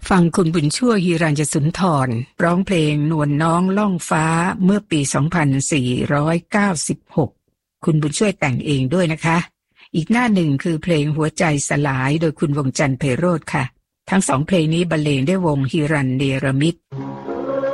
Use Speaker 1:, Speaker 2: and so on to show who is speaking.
Speaker 1: ฟังคุณบุญช่วยฮิรัญยสุนทรร้องเพลงนวลน้องล่องฟ้าเมื่อปี 2496 คุณบุญช่วยแต่งเองด้วยนะคะอีกหน้าหนึ่งคือเพลงหัวใจสลายโดยคุณวงศ์จันทร์ไพโรจน์ค่ะทั้งสองเพลงนี้บรรเลงด้วยวงฮิรัญเนรมิตร